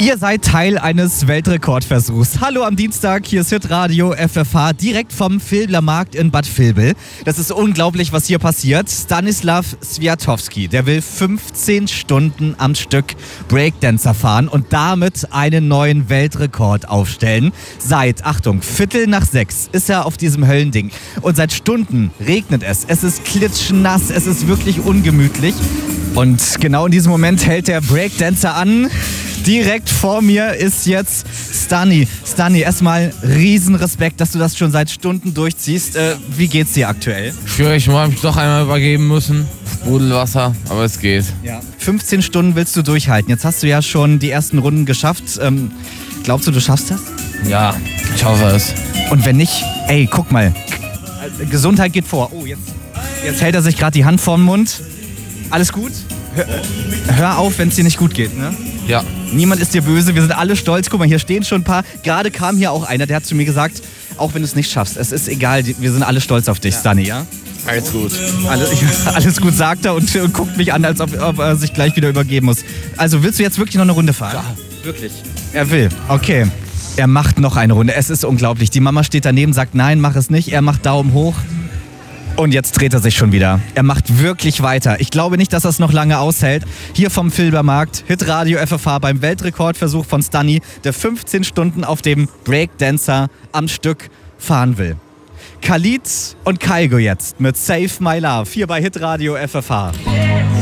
Ihr seid Teil eines Weltrekordversuchs. Hallo am Dienstag, hier ist Hitradio FFH, direkt vom Filblermarkt in Bad Vilbel. Das ist unglaublich, was hier passiert. Stanislav Swiatowski, der will 15 Stunden am Stück Breakdancer fahren und damit einen neuen Weltrekord aufstellen. Seit, Achtung, 5:45 ist er auf diesem Höllending. Und seit Stunden regnet es. Es ist klitschnass, es ist wirklich ungemütlich. Und genau in diesem Moment hält der Breakdancer an. Direkt vor mir ist jetzt Stani. Stani, erstmal riesen Respekt, dass du das schon seit Stunden durchziehst. Wie geht's dir aktuell? Ich schwöre, ich habe mich doch einmal übergeben müssen. Sprudelwasser, aber es geht. Ja. 15 Stunden willst du durchhalten. Jetzt hast du ja schon die ersten Runden geschafft. Glaubst du schaffst das? Ja, ich hoffe es. Und wenn nicht, ey, guck mal. Gesundheit geht vor. Oh, jetzt hält er sich gerade die Hand vorm Mund. Alles gut? Hör auf, wenn es dir nicht gut geht, ne? Ja. Niemand ist dir böse, wir sind alle stolz. Guck mal, hier stehen schon ein paar. Gerade kam hier auch einer, der hat zu mir gesagt, auch wenn du es nicht schaffst, es ist egal, wir sind alle stolz auf dich, Stani, ja? Alles gut. Alles gut, sagt er und guckt mich an, als ob er sich gleich wieder übergeben muss. Also willst du jetzt wirklich noch eine Runde fahren? Ja. Wirklich? Er will, okay. Er macht noch eine Runde, es ist unglaublich. Die Mama steht daneben, sagt nein, mach es nicht. Er macht Daumen hoch. Und jetzt dreht er sich schon wieder. Er macht wirklich weiter. Ich glaube nicht, dass er es noch lange aushält. Hier vom Filblermarkt, Hitradio FFH beim Weltrekordversuch von Stani, der 15 Stunden auf dem Breakdancer am Stück fahren will. Khalid und Kygo jetzt mit Save My Love hier bei Hitradio FFH.